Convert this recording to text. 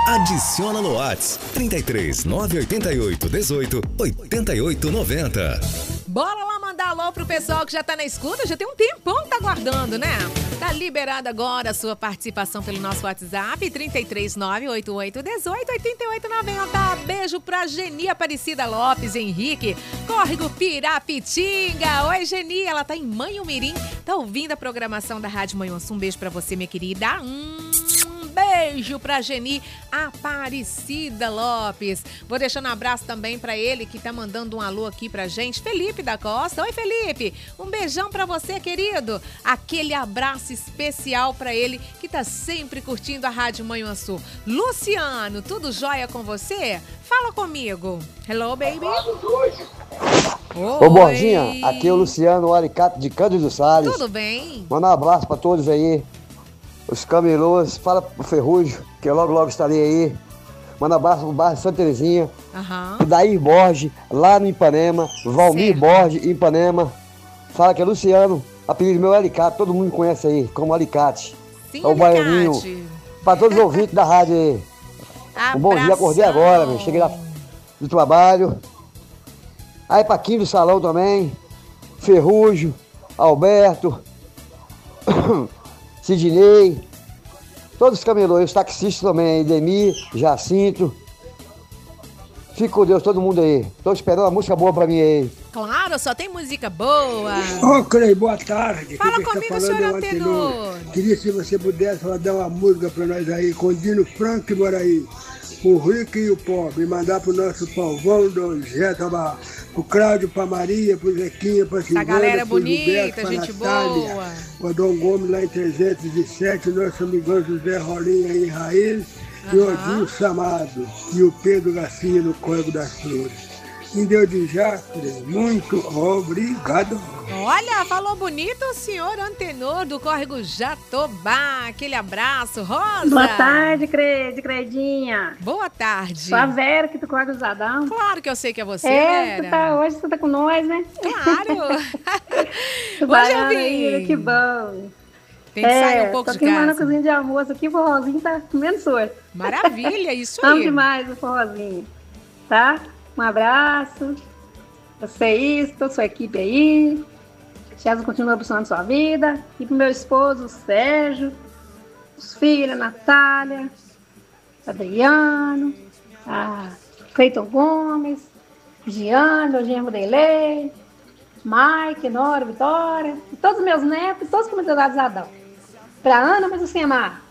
Adiciona no Whats 33 988 18 88 90. Bora lá mandar alô pro pessoal que já tá na escuta, já tem um tempão que tá aguardando, né? Tá liberada agora a sua participação pelo nosso WhatsApp, 33 988 18 88 90. Beijo pra Geni Aparecida Lopes, Henrique, Córrego Pirapitinga. Oi, Geni, ela tá em Manhumirim, tá ouvindo a programação da Rádio Manhuaçu. Um beijo pra você, minha querida. Beijo pra Geni Aparecida Lopes. Vou deixando um abraço também pra ele que tá mandando um alô aqui pra gente, Felipe da Costa. Oi, Felipe, um beijão pra você, querido. Aquele abraço especial pra ele que tá sempre curtindo a Rádio Manhuaçu. Luciano, tudo jóia com você? Fala comigo. Hello, baby. Ô, Bordinha, aqui é o Luciano, o Alicate de Cândido Salles. Tudo bem? Manda um abraço pra todos aí. Os camelôs, fala pro Ferrugem, que eu logo estarei aí. Manda um abraço pro bairro Santa Terezinha. Uhum. Daí Borges, lá no Ipanema. Valmir Borges, Ipanema. Fala que é Luciano, apelido meu é Alicate, todo mundo me conhece aí, como Alicate. Sim, é o baianinho. Pra todos os ouvintes da rádio aí. Um bom dia, acordei agora, meu. Cheguei lá do trabalho. Aí Paquinho do Salão também. Ferrugem, Alberto. Sidney, todos os camelôs, os taxistas também, Edemir, Jacinto. Fique com Deus, todo mundo aí. Tô esperando uma música boa pra mim aí. Claro, só tem música boa. Ô, Crei, boa tarde. Fala comigo, senhor Antenor. Queria, se você pudesse, dar uma música pra nós aí, com o Dino Franco e Moraí. O rico e o pobre, mandar pro nosso Palvão do Zé Tabar, pro Cláudio, pra Maria, pro Zequinha, pra Silvana, galera pro bonita, Gilberto, pra gente Natália, boa. o Dom Gomes lá em 307, o nosso amigão José Rolinha aí em Raiz, e o Odinho Samado, e o Pedro Garcia no Córrego das Flores. Em Deus de Jacques, muito obrigado. Olha, falou bonito o senhor Antenor do Córrego Jatobá. Aquele abraço, Rosa. Boa tarde, Credinha. Boa tarde. Sou a Vera aqui do Córrego do Zadão. Claro que eu sei que é você, Vera. Hoje você tá com nós, né? Claro. Hoje eu vim. Que bom. Tem que sair um pouco de casa. Tô queimando a cozinha de almoço aqui, o forrozinho tá comendo sorte. Maravilha, isso aí. Amo demais o forrozinho, tá? Um abraço. Vocês, toda a sua equipe aí. Jesus continua abençoando sua vida. E pro meu esposo, o Sérgio. Os filhos, a Natália. Adriano. A Cleiton Gomes. Giane, o genro Delei. Mike, Nora, Vitória. E todos os meus netos, todos os comunidades Adão. Pra Ana, mas assim, amar.